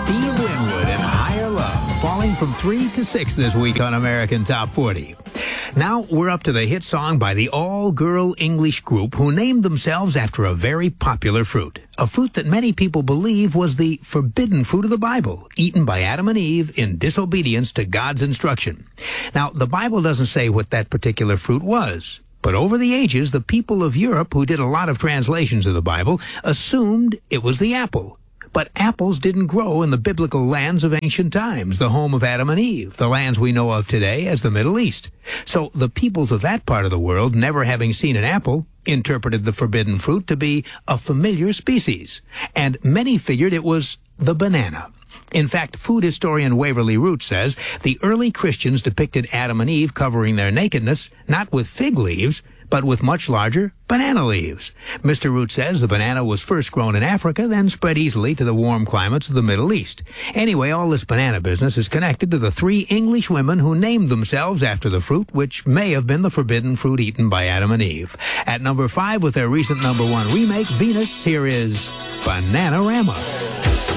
Steve Winwood and Higher Love, falling from 3 to 6 this week on American Top 40. Now we're up to the hit song by the all-girl English group who named themselves after a very popular fruit. A fruit that many people believe was the forbidden fruit of the Bible, eaten by Adam and Eve in disobedience to God's instruction. Now, the Bible doesn't say what that particular fruit was. But over the ages, the people of Europe who did a lot of translations of the Bible assumed it was the apple. But apples didn't grow in the biblical lands of ancient times, the home of Adam and Eve, the lands we know of today as the Middle East. So the peoples of that part of the world, never having seen an apple, interpreted the forbidden fruit to be a familiar species. And many figured it was the banana. In fact, food historian Waverly Root says the early Christians depicted Adam and Eve covering their nakedness, not with fig leaves, but with much larger banana leaves. Mr. Root says the banana was first grown in Africa, then spread easily to the warm climates of the Middle East. Anyway, all this banana business is connected to the 3 English women who named themselves after the fruit, which may have been the forbidden fruit eaten by Adam and Eve. At number 5, with their recent number 1 remake, Venus, here is Bananarama.